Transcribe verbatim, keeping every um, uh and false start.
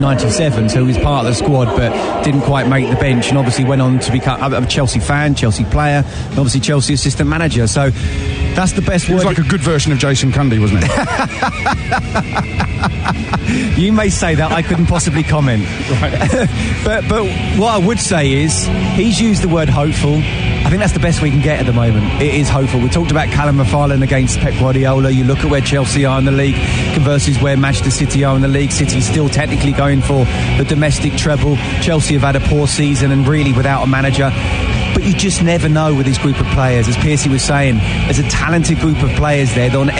ninety-seven, so he was part of the squad but didn't quite make the bench, and obviously went on to become a Chelsea fan, Chelsea player, and obviously Chelsea assistant manager. So that's the best word. It was like a good version of Jason Cundy, wasn't it? You may say that, I couldn't possibly comment. Right. but but what I would say is he's used the word hopeful. I think that's the best we can get at the moment. It is hopeful. We talked about Callum McFarlane against Pep Guardiola. You look at where Chelsea are in the league versus where Manchester City are in the league. City's still technically going for the domestic treble. Chelsea have had a poor season and really without a manager. But you just never know with this group of players. As Piercy was saying, there's a talented group of players there that on